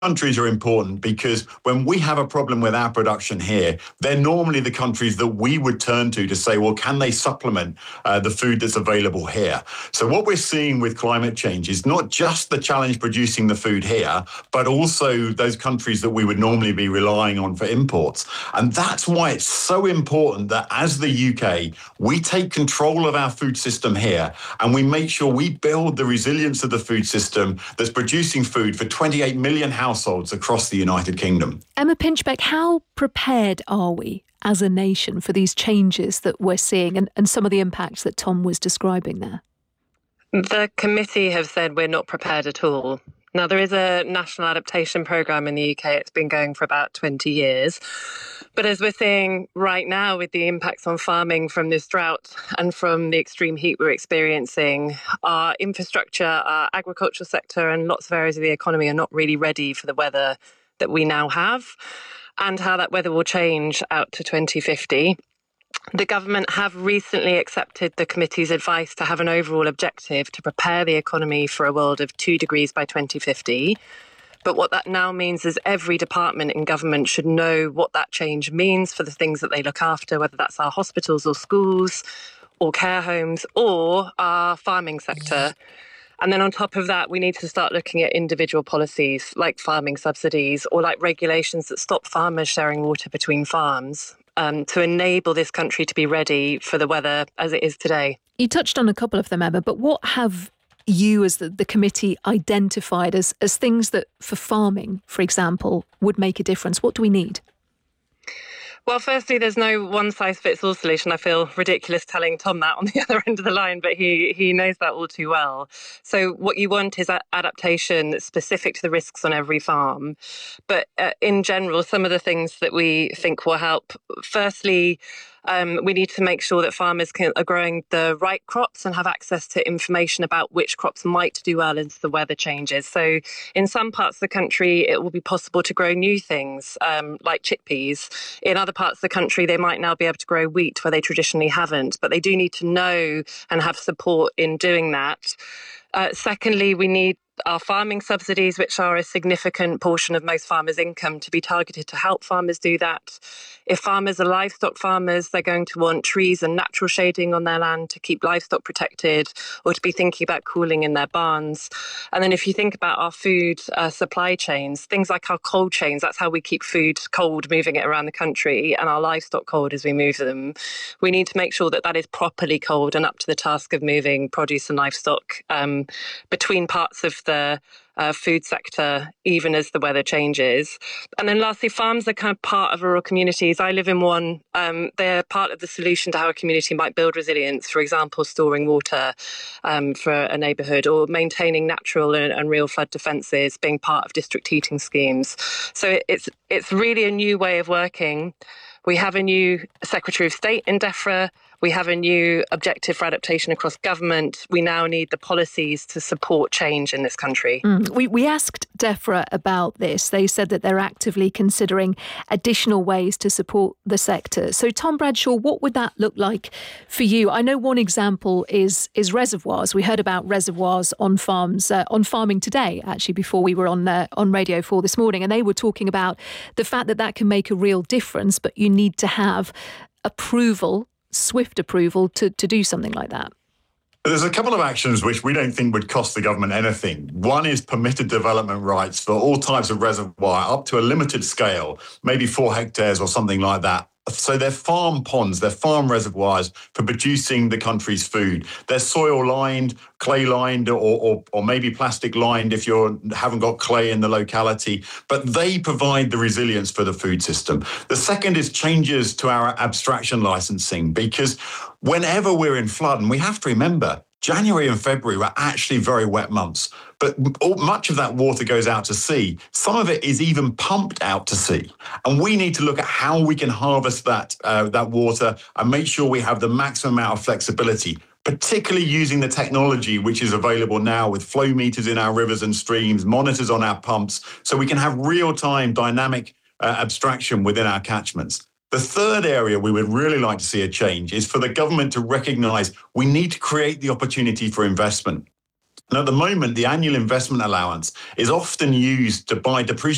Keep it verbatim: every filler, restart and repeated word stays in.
countries are important because when we have a problem with our production here, they're normally the countries that we would turn to to say, well, can they supplement uh, the food that's available here? So what we're seeing with climate change is not just the challenge producing the food here, but also those countries that we would normally be relying on for imports. And that's why it's so important that as the U K, we take control of our food system here and we make sure we build the resilience of the food system that's producing food for twenty-eight million households households across the United Kingdom. Emma Pinchbeck, how prepared are we as a nation for these changes that we're seeing and, and some of the impacts that Tom was describing there? The committee have said we're not prepared at all. Now, there is a national adaptation programme in the U K. It's been going for about twenty years. But as we're seeing right now with the impacts on farming from this drought and from the extreme heat we're experiencing, our infrastructure, our agricultural sector and lots of areas of the economy are not really ready for the weather that we now have and how that weather will change out to twenty fifty. The government have recently accepted the committee's advice to have an overall objective to prepare the economy for a world of two degrees by twenty fifty. But what that now means is every department in government should know what that change means for the things that they look after, whether that's our hospitals or schools or care homes or our farming sector. And then on top of that, we need to start looking at individual policies like farming subsidies or like regulations that stop farmers sharing water between farms um, to enable this country to be ready for the weather as it is today. You touched on a couple of them, Emma, but what have you as the, the committee identified as, as things that for farming, for example, would make a difference? What do we need? Well, firstly, there's no one-size-fits-all solution. I feel ridiculous telling Tom that on the other end of the line, but he he knows that all too well. So what you want is a- adaptation that's specific to the risks on every farm. But uh, in general, some of the things that we think will help, firstly, Um, we need to make sure that farmers can, are growing the right crops and have access to information about which crops might do well as the weather changes. So in some parts of the country, it will be possible to grow new things um, like chickpeas. In other parts of the country, they might now be able to grow wheat where they traditionally haven't, but they do need to know and have support in doing that. Uh, secondly, we need our farming subsidies, which are a significant portion of most farmers' income, to be targeted to help farmers do that. If farmers are livestock farmers, they're going to want trees and natural shading on their land to keep livestock protected or to be thinking about cooling in their barns. And then if you think about our food uh, supply chains, things like our cold chains, that's how we keep food cold, moving it around the country, and our livestock cold as we move them. We need to make sure that that is properly cold and up to the task of moving produce and livestock um, between parts of the the uh, food sector, even as the weather changes. And then lastly, farms are kind of part of rural communities. I live in one. Um, they're part of the solution to how a community might build resilience, for example, storing water um, for a neighbourhood or maintaining natural and, and real flood defences, being part of district heating schemes. So it's it's really a new way of working. We have a new Secretary of State in DEFRA. We have a new objective for adaptation across government. We now need the policies to support change in this country. Mm. We, we asked DEFRA about this. They said that they're actively considering additional ways to support the sector. So, Tom Bradshaw, what would that look like for you? I know one example is is reservoirs. We heard about reservoirs on farms, uh, on farming today, actually, before we were on uh, on Radio four this morning. And they were talking about the fact that that can make a real difference, but you need to have approval, swift approval to, to do something like that. There's a couple of actions which we don't think would cost the government anything. One is permitted development rights for all types of reservoir up to a limited scale, maybe four hectares or something like that. So they're farm ponds, they're farm reservoirs for producing the country's food. They're soil lined, clay lined, or, or, or maybe plastic lined if you haven't got clay in the locality, but they provide the resilience for the food system. The second is changes to our abstraction licensing, because whenever we're in flood, and we have to remember, January and February were actually very wet months, but much of that water goes out to sea. Some of it is even pumped out to sea. And we need to look at how we can harvest that, uh, that water and make sure we have the maximum amount of flexibility, particularly using the technology which is available now with flow meters in our rivers and streams, monitors on our pumps, so we can have real-time dynamic uh, abstraction within our catchments. The third area we would really like to see a change is for the government to recognise we need to create the opportunity for investment. And at the moment, the annual investment allowance is often used to buy depreciation